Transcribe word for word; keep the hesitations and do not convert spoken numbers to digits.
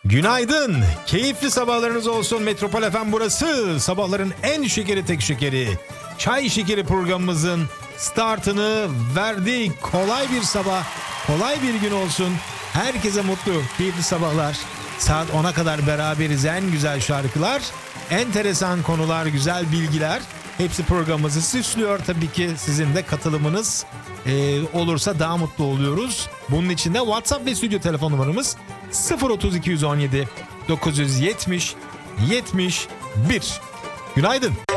Günaydın. Keyifli sabahlarınız olsun. Metropol F M burası. Sabahların en şekeri tek şekeri. Çay Şekeri programımızın startını verdik. Kolay bir sabah, kolay bir gün olsun. Herkese mutlu, keyifli sabahlar. Saat ona kadar beraberiz. En güzel şarkılar, enteresan konular, güzel bilgiler. Hepsi programımızı süslüyor. Tabii ki sizin de katılımınız e, olursa daha mutlu oluyoruz. Bunun için de WhatsApp ve stüdyo telefon numaramız sıfır otuz iki yüz on yedi dokuz yüz yetmiş yetmiş bir. Günaydın.